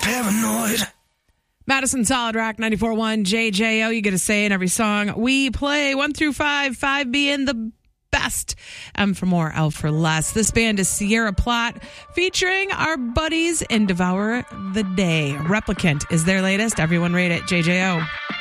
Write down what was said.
paranoid. Madison Solid Rock 94.1 JJO. You get a say in every song we play. 1 through 5, 5 being the best. M for more, L for less. This band is Sierra Plot, featuring our buddies in Devour the Day. Replicant is their latest. Everyone rate it. JJO.